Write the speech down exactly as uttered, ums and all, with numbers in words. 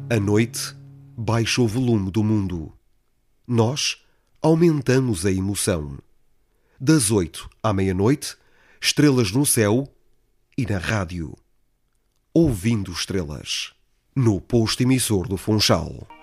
A noite baixa o volume do mundo. Nós aumentamos a emoção. Das oito à meia-noite, estrelas no céu e na rádio. Ouvindo estrelas. No posto emissor do Funchal.